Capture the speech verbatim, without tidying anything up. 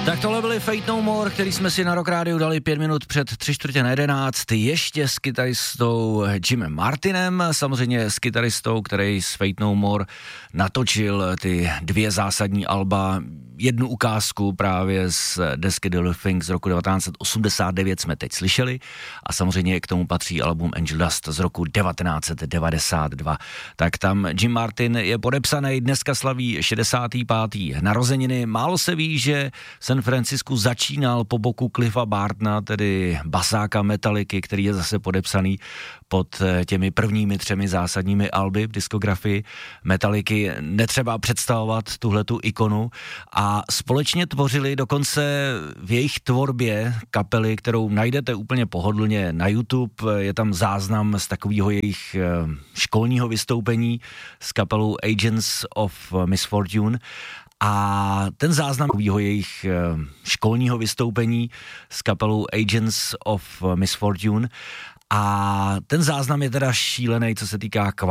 Tak tohle byli Fate No More, který jsme si na Rock Radio dali pět minut před tři čtvrtě na jedenáct, ještě s kytaristou Jimem Martinem, samozřejmě s kytaristou, který s Fate No More natočil ty dvě zásadní alba, jednu ukázku právě z desky The Little Things z roku devatenáct set osmdesát devět jsme teď slyšeli a samozřejmě k tomu patří album Angel Dust z roku devatenáct set devadesát dva. Tak tam Jim Martin je podepsaný, dneska slaví šedesátý pátý narozeniny. Málo se ví, že San Francisku začínal po boku Cliffa Bartona, tedy basáka Metallicy, který je zase podepsaný pod těmi prvními třemi zásadními alby v diskografii Metallicy. Netřeba představovat tuhletu ikonu a společně tvořili dokonce v jejich tvorbě kapely, kterou najdete úplně pohodlně na YouTube. Je tam záznam z takového jejich školního vystoupení s kapelou Agents of Misfortune. A ten záznam jeho jejich školního vystoupení s kapelou Agents of Misfortune a ten záznam je teda šílený, co se týká kvality.